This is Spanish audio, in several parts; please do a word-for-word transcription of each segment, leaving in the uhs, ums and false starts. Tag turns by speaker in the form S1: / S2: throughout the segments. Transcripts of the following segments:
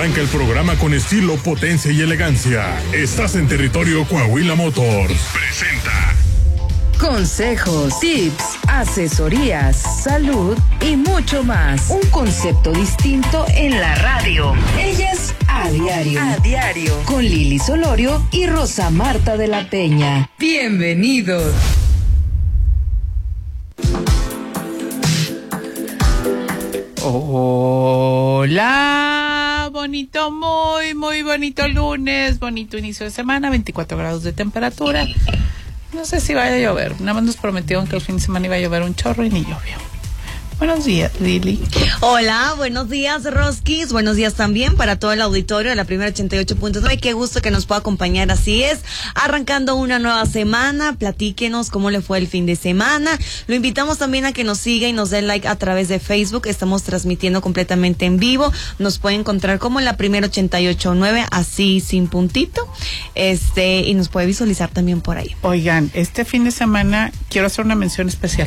S1: Arranca el programa con estilo, potencia y elegancia. Estás en territorio Coahuila Motors. Presenta.
S2: Consejos, tips, asesorías, salud y mucho más. Un concepto distinto en la radio. Ella es A Diario. A Diario. Con Lili Solorio y Rosa Marta de la Peña. Bienvenidos.
S3: Hola, bonito, muy, muy bonito lunes, bonito inicio de semana, veinticuatro grados de temperatura. No sé si vaya a llover, nada más nos prometieron que el fin de semana iba a llover un chorro y ni llovió. Buenos días, Lili.
S4: Hola, buenos días, Roskis. Buenos días también para todo el auditorio de la primera ochenta y ocho punto nueve. Qué gusto que nos pueda acompañar. Así es, arrancando una nueva semana. Platíquenos cómo le fue el fin de semana. Lo invitamos también a que nos siga y nos dé like a través de Facebook. Estamos transmitiendo completamente en vivo. Nos puede encontrar como en la primera ochenta y ocho punto nueve, así sin puntito. Este, y nos puede visualizar también por ahí.
S3: Oigan, este fin de semana quiero hacer una mención especial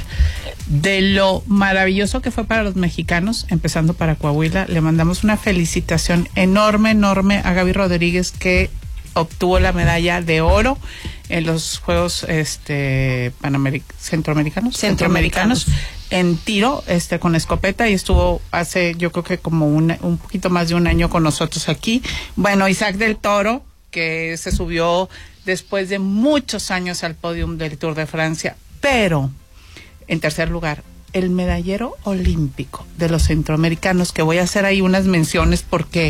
S3: de lo maravilloso que fue para los mexicanos, empezando para Coahuila. Le mandamos una felicitación enorme, enorme a Gaby Rodríguez, que obtuvo la medalla de oro en los Juegos este Panameric- Centroamericanos, Centroamericanos en tiro este con escopeta, y estuvo hace yo creo que como un, un poquito más de un año con nosotros aquí. Bueno, Isaac del Toro, que se subió después de muchos años al podium del Tour de Francia, pero en tercer lugar, el medallero olímpico de los centroamericanos, que voy a hacer ahí unas menciones porque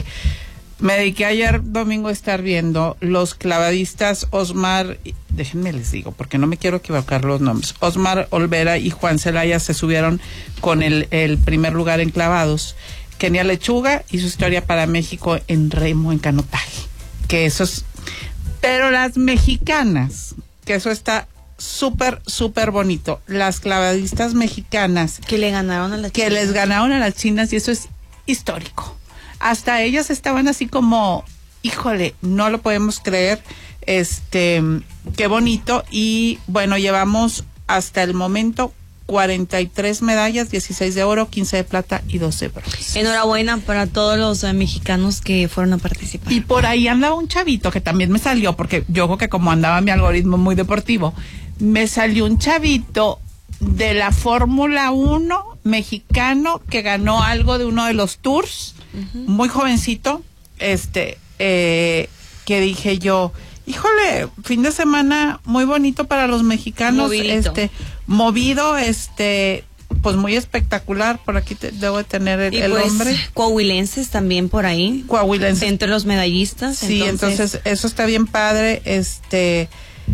S3: me dediqué ayer domingo a estar viendo los clavadistas Osmar, déjenme les digo porque no me quiero equivocar los nombres, Osmar Olvera y Juan Celaya se subieron con el, el primer lugar en clavados. Kenia Lechuga y su historia para México en remo, en canotaje, que eso es, pero las mexicanas, que eso está súper, súper bonito. Las clavadistas mexicanas
S4: que le ganaron a las
S3: que
S4: chinas.
S3: les ganaron a las chinas, y eso es histórico. Hasta ellas estaban así como, híjole, no lo podemos creer. Este, qué bonito. Y bueno, llevamos hasta el momento cuarenta y tres medallas, dieciséis de oro, quince de plata y doce de bronce.
S4: Enhorabuena para todos los uh, mexicanos que fueron a participar.
S3: Y por ahí andaba un chavito que también me salió, porque yo creo que como andaba mi algoritmo muy deportivo, me salió un chavito de la Fórmula uno mexicano que ganó algo de uno de los tours, uh-huh. Muy jovencito, este, eh, que dije yo, híjole, fin de semana muy bonito para los mexicanos,
S4: Movidito.
S3: este, movido, este, pues muy espectacular. Por aquí te, debo de tener el,
S4: y
S3: el
S4: pues,
S3: nombre.
S4: Coahuilenses también por ahí.
S3: Coahuilenses.
S4: Entre los medallistas.
S3: Sí, entonces, entonces eso está bien padre. Este,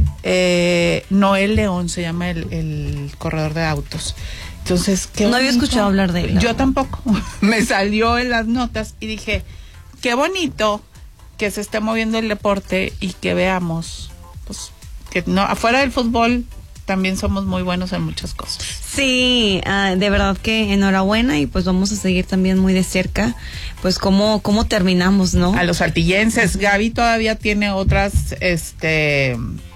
S3: eh, Noel León se llama el, el corredor de autos. Entonces, qué
S4: no
S3: bonito.
S4: había escuchado hablar de él.
S3: Yo tampoco. Me salió en las notas y dije, qué bonito que se esté moviendo el deporte y que veamos, pues, que no, afuera del fútbol también somos muy buenos en muchas cosas.
S4: Sí, uh, de verdad que enhorabuena, y pues vamos a seguir también muy de cerca, pues cómo, cómo terminamos, ¿no?
S3: A los saltillenses. Gaby todavía tiene otras, este,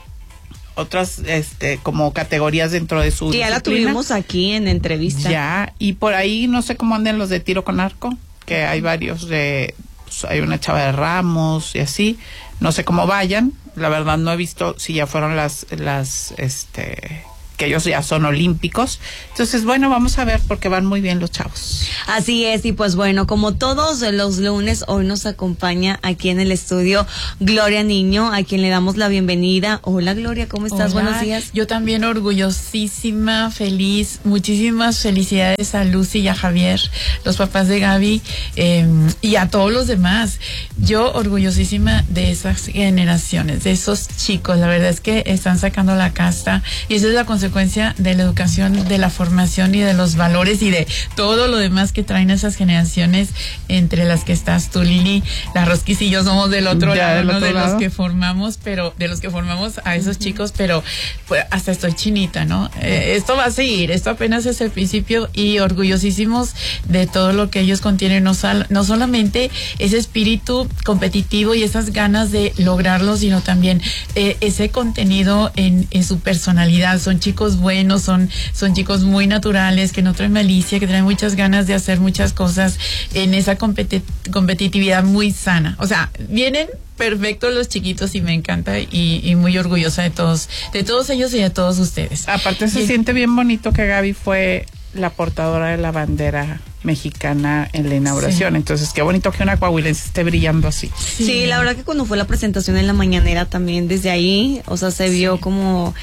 S3: otras, este, como categorías dentro de su
S4: que ya la
S3: disciplina.
S4: tuvimos aquí en entrevista.
S3: Ya, y por ahí no sé cómo anden los de tiro con arco, que hay varios de, pues, hay una chava de Ramos y así, no sé cómo vayan. La verdad no he visto si ya fueron las, las, este, que ellos ya son olímpicos. Entonces, bueno, vamos a ver porque van muy bien los chavos.
S4: Así es, y pues bueno, como todos los lunes, hoy nos acompaña aquí en el estudio Gloria Niño, a quien le damos la bienvenida. Hola Gloria, ¿cómo estás?
S5: Hola,
S4: buenos días.
S5: Yo también orgullosísima, feliz, muchísimas felicidades a Lucy y a Javier, los papás de Gaby, eh, y a todos los demás. Yo orgullosísima de esas generaciones, de esos chicos. La verdad es que están sacando la casta, y esa es la consecuencia de la educación, de la formación y de los valores y de todo lo demás que traen esas generaciones, entre las que estás tú, Lili. La Roskis y yo somos del otro
S3: Ya,
S5: lado,
S3: del
S5: ¿no?
S3: otro
S5: de
S3: lado.
S5: los que formamos, pero de los que formamos a esos uh-huh. chicos, pero pues hasta estoy chinita, ¿no? Eh, esto va a seguir, esto apenas es el principio, y orgullosísimos de todo lo que ellos contienen, no, sal, no solamente ese espíritu competitivo y esas ganas de lograrlo, sino también eh, ese contenido en, en su personalidad. Son chicos chicos buenos, son, son chicos muy naturales, que no traen malicia, que traen muchas ganas de hacer muchas cosas en esa competi- competitividad muy sana. O sea, vienen perfectos los chiquitos y me encanta y, y muy orgullosa de todos, de todos ellos y de todos ustedes.
S3: Aparte se
S5: y,
S3: siente bien bonito que Gaby fue la portadora de la bandera mexicana en la inauguración, sí. Entonces qué bonito que una coahuilense esté brillando así.
S4: Sí. sí, la verdad que cuando fue la presentación en la mañanera también desde ahí, o sea, se vio sí. como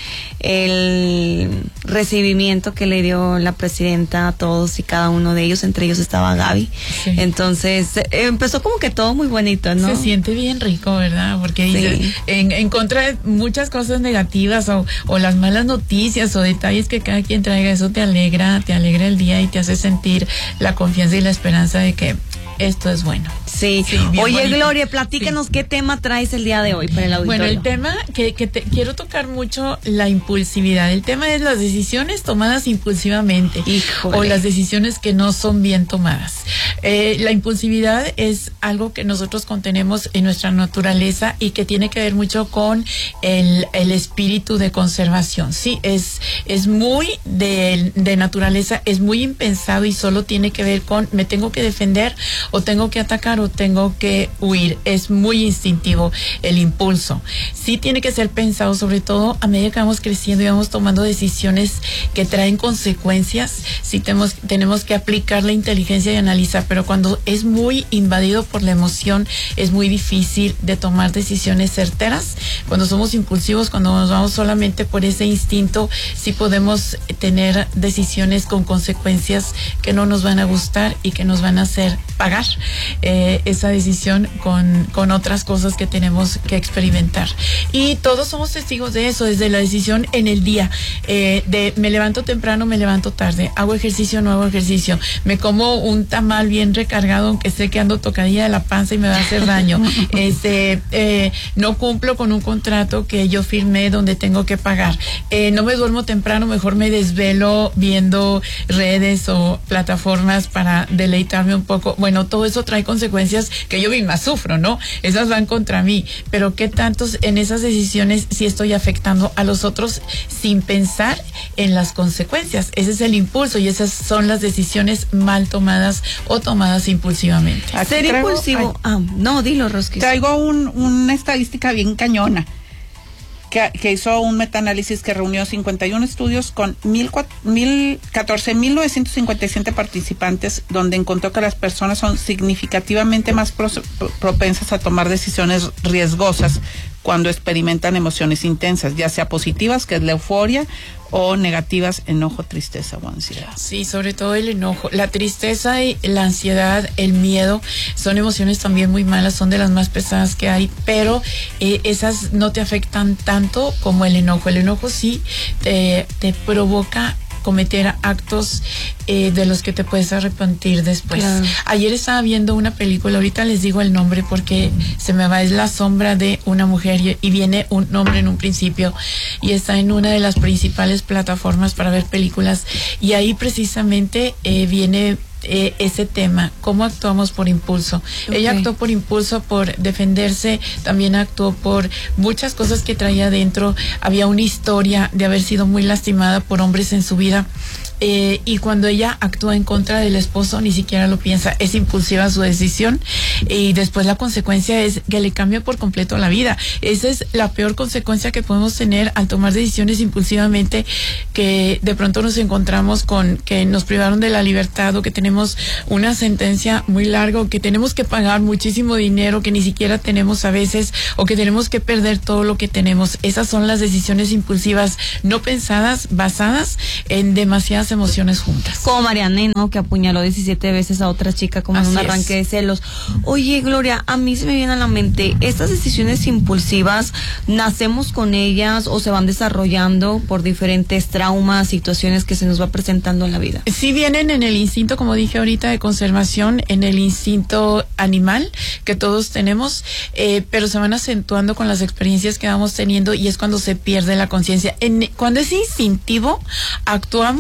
S4: el recibimiento que le dio la presidenta a todos y cada uno de ellos, entre ellos estaba Gaby, sí. Entonces eh, empezó como que todo muy bonito, ¿no?
S5: Se siente bien rico, ¿verdad? Porque
S4: sí.
S5: dice, en, en contra de muchas cosas negativas o, o las malas noticias o detalles que cada quien traiga, eso te alegra, te alegra el día y te hace sentir la confianza y la esperanza de que esto es bueno.
S4: Sí. sí Oye, bonito. Gloria, platícanos sí. qué tema traes el día de hoy para el auditorio.
S5: Bueno, el tema que, que te, quiero tocar mucho, la impulsividad. El tema es las decisiones tomadas impulsivamente.
S4: Híjole.
S5: O las decisiones que no son bien tomadas. Eh, la impulsividad es algo que nosotros contenemos en nuestra naturaleza y que tiene que ver mucho con el, el espíritu de conservación. Sí, es, es muy de, de naturaleza, es muy impensado y solo tiene que ver con me tengo que defender o tengo que atacar o tengo que huir. Es muy instintivo el impulso. Sí tiene que ser pensado, sobre todo a medida que vamos creciendo y vamos tomando decisiones que traen consecuencias. Sí tenemos, tenemos que aplicar la inteligencia y analizar, pero cuando es muy invadido por la emoción es muy difícil de tomar decisiones certeras. Cuando somos impulsivos, cuando nos vamos solamente por ese instinto, sí podemos tener decisiones con consecuencias que no nos van a gustar y que nos van a hacer pagar eh, esa decisión con, con otras cosas que tenemos que experimentar. Y todos somos testigos de eso, desde la decisión en el día, eh, de me levanto temprano, me levanto tarde, hago ejercicio, no hago ejercicio, me como un tamal bien recargado, aunque sé que ando tocadilla de la panza y me va a hacer daño, este, eh, no cumplo con un contrato que yo firmé donde tengo que pagar, eh, no me duermo temprano, mejor me desvelo viendo redes o plataformas para deleitarme un poco. Bueno, todo eso trae consecuencias que yo misma sufro, ¿no? Esas van contra mí, pero ¿qué tantos en esas decisiones sí estoy afectando a los otros sin pensar en las consecuencias? Ese es el impulso y esas son las decisiones mal tomadas o tomadas impulsivamente.
S4: Aquí Ser traigo, impulsivo. Ay, ah, no, dilo, Rosquis.
S3: Traigo un, una estadística bien cañona. Que, que hizo un metaanálisis que reunió cincuenta y uno estudios con catorce mil novecientos cincuenta y siete participantes, donde encontró que las personas son significativamente más pro, propensas a tomar decisiones riesgosas cuando experimentan emociones intensas, ya sea positivas, que es la euforia, o negativas, enojo, tristeza o ansiedad.
S5: Sí, sobre todo el enojo. La tristeza y la ansiedad, el miedo, son emociones también muy malas, son de las más pesadas que hay, pero eh, esas no te afectan tanto como el enojo. El enojo sí te, te provoca cometer actos eh, de los que te puedes arrepentir después. Claro. Ayer estaba viendo una película, ahorita les digo el nombre porque se me va, es La sombra de una mujer y, y viene un nombre en un principio y está en una de las principales plataformas para ver películas y ahí precisamente eh, viene Eh, ese tema, cómo actuamos por impulso. Okay. Ella actuó por impulso, por defenderse, también actuó por muchas cosas que traía adentro. Había una historia de haber sido muy lastimada por hombres en su vida. Eh, y cuando ella actúa en contra del esposo, ni siquiera lo piensa, es impulsiva su decisión y después la consecuencia es que le cambia por completo la vida. Esa es la peor consecuencia que podemos tener al tomar decisiones impulsivamente, que de pronto nos encontramos con que nos privaron de la libertad o que tenemos una sentencia muy larga o que tenemos que pagar muchísimo dinero que ni siquiera tenemos a veces o que tenemos que perder todo lo que tenemos. Esas son las decisiones impulsivas no pensadas, basadas en demasiadas emociones juntas.
S4: Como Marianne, ¿no? Que apuñaló diecisiete veces a otra chica como Así en un arranque es. de celos. Oye, Gloria, a mí se me viene a la mente, ¿estas decisiones impulsivas nacemos con ellas o se van desarrollando por diferentes traumas, situaciones que se nos va presentando en la vida?
S5: Sí vienen en el instinto, como dije ahorita, de conservación, en el instinto animal que todos tenemos, eh, pero se van acentuando con las experiencias que vamos teniendo y es cuando se pierde la conciencia. Cuando es instintivo, actuamos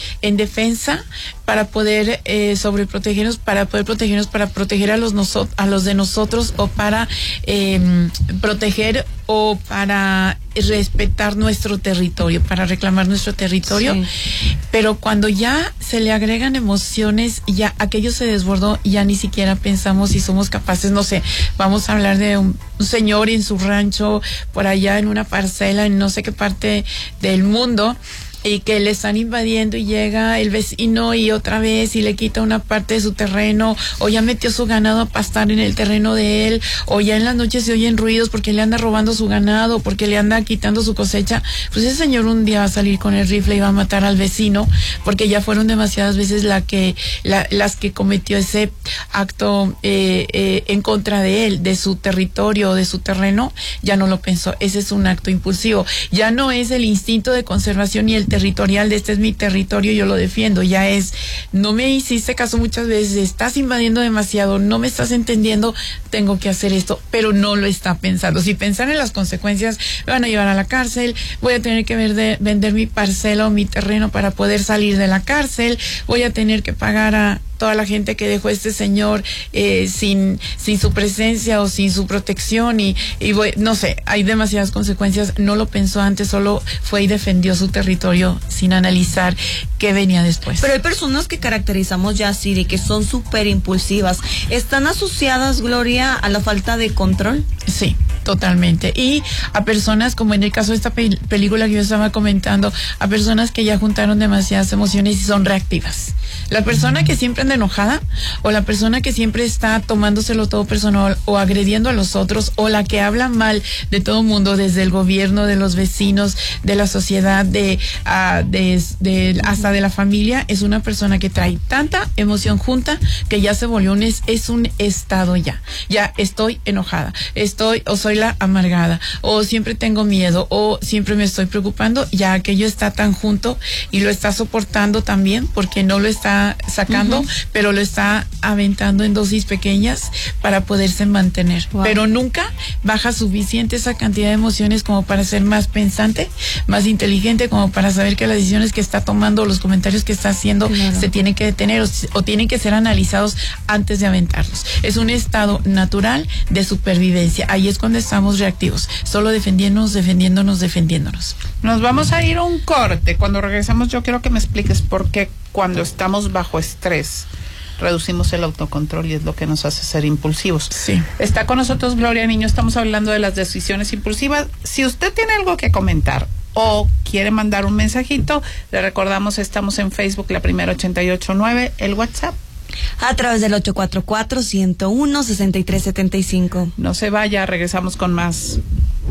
S5: en defensa para poder eh, sobreprotegernos, para poder protegernos, para proteger a los noso- a los de nosotros o para eh, proteger o para respetar nuestro territorio, para reclamar nuestro territorio, sí. Pero cuando ya se le agregan emociones, ya aquello se desbordó, ya ni siquiera pensamos si somos capaces, no sé, vamos a hablar de un, un señor en su rancho, por allá en una parcela, en no sé qué parte del mundo, y que le están invadiendo y llega el vecino y otra vez y le quita una parte de su terreno, o ya metió su ganado a pastar en el terreno de él, o ya en las noches se oyen ruidos porque le anda robando su ganado, porque le anda quitando su cosecha. Pues ese señor un día va a salir con el rifle y va a matar al vecino, porque ya fueron demasiadas veces la que la, las que cometió ese acto eh, eh, en contra de él, de su territorio, de su terreno. Ya no lo pensó. Ese es un acto impulsivo. Ya no es el instinto de conservación ni el territorial de este es mi territorio, yo lo defiendo. Ya es, no me hiciste caso muchas veces, estás invadiendo demasiado, no me estás entendiendo, tengo que hacer esto, pero no lo está pensando. Si pensara en las consecuencias, me van a llevar a la cárcel, voy a tener que ver de, vender mi parcela o mi terreno para poder salir de la cárcel, voy a tener que pagar a toda la gente que dejó este señor eh, sin sin su presencia o sin su protección y, y voy, no sé, hay demasiadas consecuencias. No lo pensó antes, solo fue y defendió su territorio sin analizar qué venía después.
S4: Pero hay personas que caracterizamos ya así, de que son súper impulsivas. ¿Están asociadas, Gloria, a la falta de control?
S5: Sí, totalmente. Y a personas, como en el caso de esta pe- película que yo estaba comentando, a personas que ya juntaron demasiadas emociones y son reactivas. La persona que siempre anda enojada, o la persona que siempre está tomándoselo todo personal o agrediendo a los otros, o la que habla mal de todo mundo, desde el gobierno, de los vecinos, de la sociedad, de, uh, de, de hasta de la familia, es una persona que trae tanta emoción junta que ya se volvió un es, es un estado ya. Ya estoy enojada, estoy o soy la amargada, o siempre tengo miedo, o siempre me estoy preocupando. Ya aquello está tan junto y lo está soportando también porque no lo está sacando, uh-huh. pero lo está aventando en dosis pequeñas para poderse mantener. Wow. Pero nunca baja suficiente esa cantidad de emociones como para ser más pensante, más inteligente, como para saber que las decisiones que está tomando, los comentarios que está haciendo, claro, se tienen que detener o, o tienen que ser analizados antes de aventarlos. Es un estado natural de supervivencia. Ahí es cuando estamos reactivos, solo defendiéndonos, defendiéndonos, defendiéndonos.
S3: Nos vamos a ir a un corte. Cuando regresamos, yo quiero que me expliques por qué cuando estamos bajo estrés reducimos el autocontrol y es lo que nos hace ser impulsivos.
S5: Sí.
S3: Está con nosotros Gloria Niño, estamos hablando de las decisiones impulsivas. Si usted tiene algo que comentar o quiere mandar un mensajito, le recordamos, estamos en Facebook, La Primera ochenta y ocho nueve, el WhatsApp
S4: a través del ocho cuatro cuatro, ciento uno, sesenta y tres setenta y cinco.
S3: No se vaya, regresamos con más.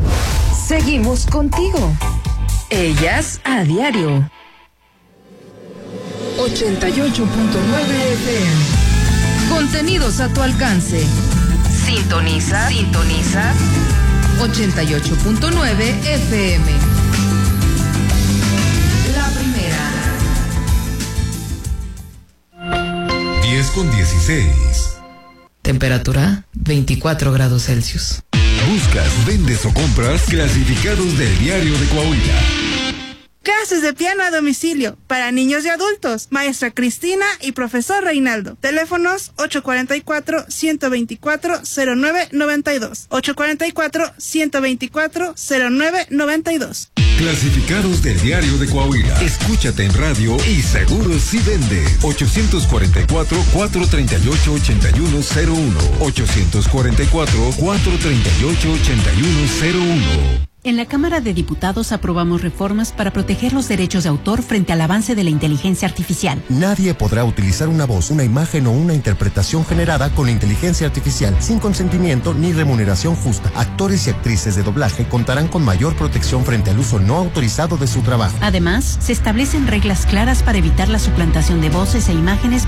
S2: Seguimos contigo. Ellas a diario. ochenta y ocho punto nueve F M. Contenidos a tu alcance. Sintoniza, sintoniza ochenta y ocho punto nueve F M. La primera.
S6: diez con dieciséis.
S2: Temperatura veinticuatro grados Celsius.
S6: Buscas, vendes o compras clasificados del Diario de Coahuila.
S7: Clases de piano a domicilio para niños y adultos. Maestra Cristina y profesor Reinaldo. Teléfonos ocho cuatro cuatro, uno dos cuatro, cero nueve nueve dos. ocho cuatro cuatro, uno dos cuatro, cero nueve nueve dos.
S6: Clasificados del Diario de Coahuila. Escúchate en radio y seguro si vende. ocho cuatro cuatro, cuatro tres ocho, ocho uno cero uno. ocho cuatro cuatro, cuatro tres ocho, ocho uno cero uno.
S8: En la Cámara de Diputados aprobamos reformas para proteger los derechos de autor frente al avance de la inteligencia artificial.
S9: Nadie podrá utilizar una voz, una imagen o una interpretación generada con inteligencia artificial sin consentimiento ni remuneración justa. Actores y actrices de doblaje contarán con mayor protección frente al uso no autorizado de su trabajo.
S8: Además, se establecen reglas claras para evitar la suplantación de voces e imágenes